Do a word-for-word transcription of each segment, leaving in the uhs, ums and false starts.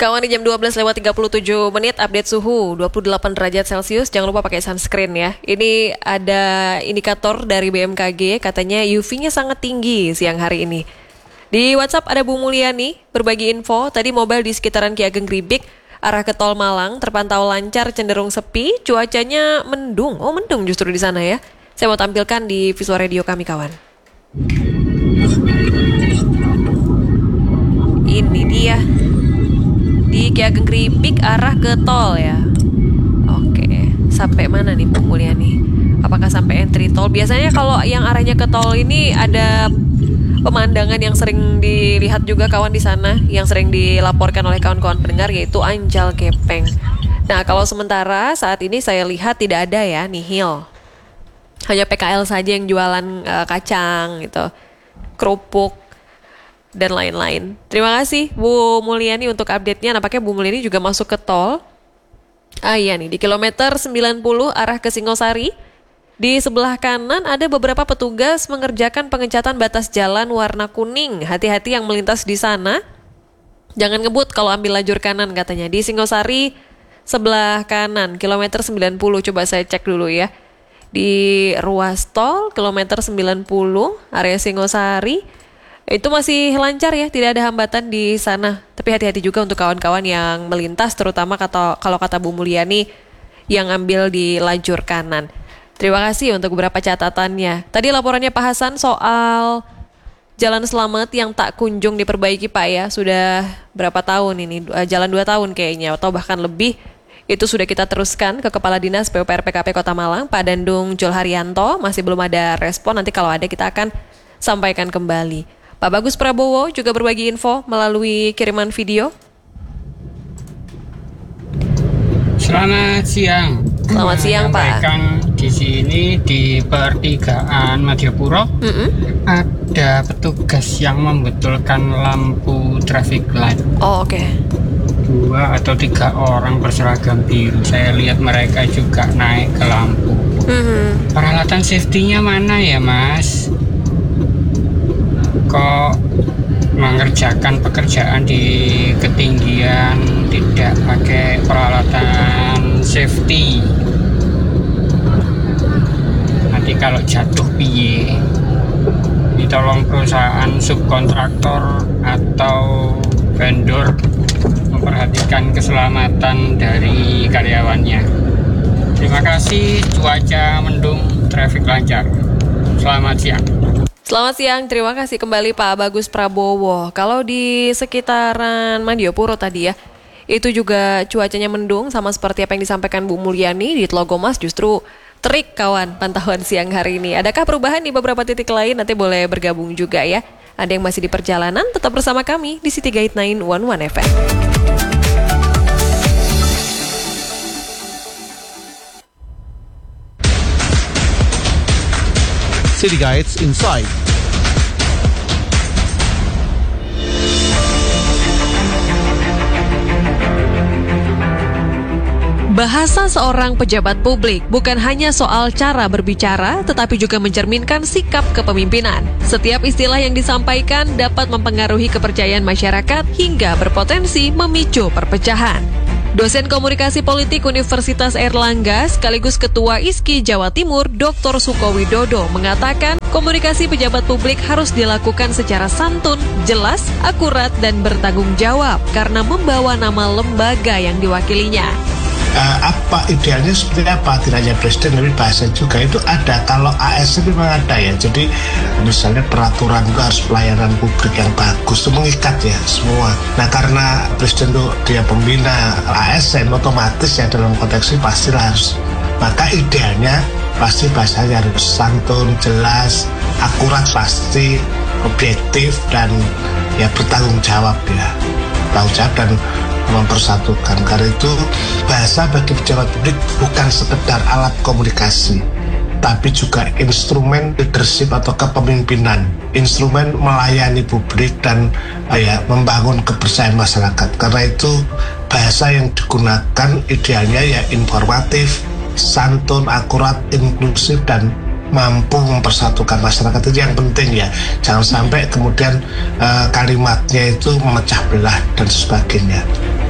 Kawan, di jam dua belas lewat tiga puluh tujuh menit, update suhu dua puluh delapan derajat Celcius. Jangan lupa pakai sunscreen ya. Ini ada indikator dari B M K G, katanya U V-nya sangat tinggi siang hari ini. Di WhatsApp ada Bu Mulyani berbagi info. Tadi mobil di sekitaran Ki Ageng Gribik arah ke Tol Malang terpantau lancar, cenderung sepi. Cuacanya mendung. Oh, mendung justru di sana ya. Saya mau tampilkan di visual radio kami, kawan. Ini dia di Ki Ageng Gribik arah ke tol ya. Oke, sampai mana nih Bu Mulyani? Apakah sampai entry tol? Biasanya kalau yang arahnya ke tol ini ada pemandangan yang sering dilihat juga kawan di sana, yang sering dilaporkan oleh kawan-kawan pendengar, yaitu Anjal Gepeng. Nah, kalau sementara saat ini saya lihat tidak ada ya, nihil. Hanya P K L saja yang jualan uh, kacang gitu, kerupuk dan lain-lain. Terima kasih Bu Mulyani untuk update-nya. Nampaknya Bu Mulyani juga masuk ke tol. Ah iya nih, di kilometer sembilan puluh arah ke Singosari. Di sebelah kanan ada beberapa petugas mengerjakan pengecatan batas jalan warna kuning. Hati-hati yang melintas di sana. Jangan ngebut kalau ambil lajur kanan katanya. Di Singosari sebelah kanan, kilometer sembilan puluh. Coba saya cek dulu ya. Di ruas tol, kilometer sembilan puluh, area Singosari. Itu masih lancar ya, tidak ada hambatan di sana. Tapi hati-hati juga untuk kawan-kawan yang melintas, terutama kata, kalau kata Bu Mulyani yang ambil di lajur kanan. Terima kasih untuk beberapa catatannya. Tadi laporannya Pak Hasan soal Jalan Selamat yang tak kunjung diperbaiki Pak ya. Sudah berapa tahun ini, jalan dua tahun kayaknya, atau bahkan lebih. Itu sudah kita teruskan ke Kepala Dinas P U P R P K P Kota Malang, Pak Dandung Jul Haryanto. Masih belum ada respon, nanti kalau ada kita akan sampaikan kembali. Pak Bagus Prabowo juga berbagi info melalui kiriman video. Selamat siang. Selamat siang, Pak. Di sini di pertigaan Madiopuro mm-hmm. ada petugas yang membetulkan lampu traffic light. Oh, oke. Okay. Dua atau tiga orang berseragam biru. Saya lihat mereka juga naik ke lampu. Mm-hmm. Peralatan safety-nya mana ya, Mas? Kok mengerjakan pekerjaan di ketinggian tidak pakai peralatan safety? Nanti kalau jatuh piye? Ditolong perusahaan subkontraktor atau vendor memperhatikan keselamatan dari karyawannya. Terima kasih. Cuaca mendung, traffic lancar. Selamat siang. Selamat siang, terima kasih kembali Pak Bagus Prabowo. Kalau di sekitaran Madiopuro tadi ya, itu juga cuacanya mendung sama seperti apa yang disampaikan Bu Mulyani. Di Tlogomas justru terik kawan pantauan siang hari ini. Adakah perubahan di beberapa titik lain? Nanti boleh bergabung juga ya. Ada yang masih di perjalanan, tetap bersama kami di City Guide sembilan satu satu F M. City Guides Inside. Bahasa seorang pejabat publik bukan hanya soal cara berbicara, tetapi juga mencerminkan sikap kepemimpinan. Setiap istilah yang disampaikan dapat mempengaruhi kepercayaan masyarakat hingga berpotensi memicu perpecahan. Dosen Komunikasi Politik Universitas Airlangga sekaligus Ketua I S K I Jawa Timur, Doktor Sukowidodo mengatakan komunikasi pejabat publik harus dilakukan secara santun, jelas, akurat, dan bertanggung jawab karena membawa nama lembaga yang diwakilinya. Uh, apa idealnya seperti apa, tidak hanya presiden tapi bahasa juga itu ada. Kalau A S N memang ada ya, jadi misalnya peraturan itu harus pelayanan publik yang bagus, itu mengikat ya semua. Nah karena presiden itu dia pembina A S N, otomatis ya dalam konteks ini pasti harus, maka idealnya pasti bahasanya harus santun, jelas, akurat, pasti objektif, dan ya bertanggung jawab ya, bertanggung jawab dan mempersatukan. Karena itu bahasa bagi pejabat publik bukan sekedar alat komunikasi, tapi juga instrumen leadership atau kepemimpinan, instrumen melayani publik dan ya, membangun kepercayaan masyarakat. Karena itu bahasa yang digunakan idealnya ya informatif, santun, akurat, inklusif, dan mampu mempersatukan masyarakat. Itu yang penting ya, jangan sampai kemudian uh, kalimatnya itu memecah belah dan sebagainya.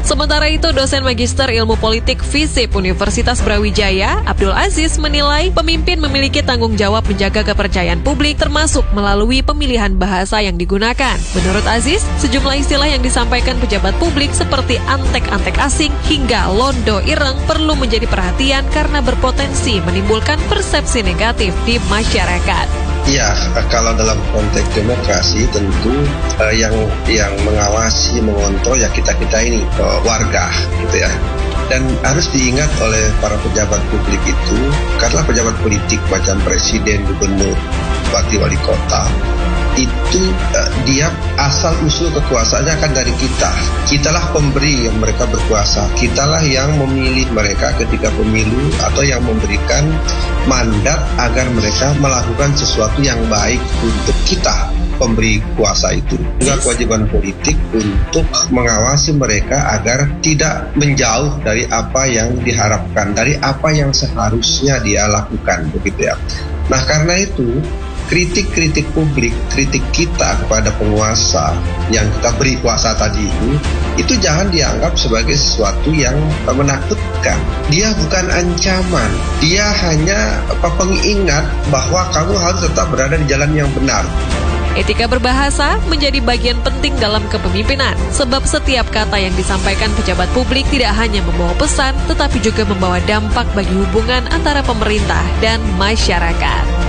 Sementara itu, dosen Magister Ilmu Politik FISIP Universitas Brawijaya, Abdul Aziz, menilai pemimpin memiliki tanggung jawab menjaga kepercayaan publik termasuk melalui pemilihan bahasa yang digunakan. Menurut Aziz, sejumlah istilah yang disampaikan pejabat publik seperti antek-antek asing hingga londo ireng perlu menjadi perhatian karena berpotensi menimbulkan persepsi negatif di masyarakat. Ya, kalau dalam konteks demokrasi tentu eh, yang yang mengawasi, mengontrol ya kita-kita ini, eh, warga gitu ya. Dan harus diingat oleh para pejabat publik itu, karena pejabat politik macam presiden, gubernur, bupati, wali kota, itu uh, dia asal usul kekuasaannya kan dari kita. Kitalah pemberi yang mereka berkuasa. Kitalah yang memilih mereka ketika pemilu atau yang memberikan mandat agar mereka melakukan sesuatu yang baik untuk kita, pemberi kuasa itu. Juga kewajiban politik untuk mengawasi mereka agar tidak menjauh dari apa yang diharapkan, dari apa yang seharusnya dia lakukan, begitu ya. Nah, karena itu kritik-kritik publik, kritik kita kepada penguasa yang kita beri kuasa tadi itu, itu jangan dianggap sebagai sesuatu yang menakutkan. Dia bukan ancaman, dia hanya apa, pengingat bahwa kamu harus tetap berada di jalan yang benar. Etika berbahasa menjadi bagian penting dalam kepemimpinan, sebab setiap kata yang disampaikan pejabat publik tidak hanya membawa pesan, tetapi juga membawa dampak bagi hubungan antara pemerintah dan masyarakat.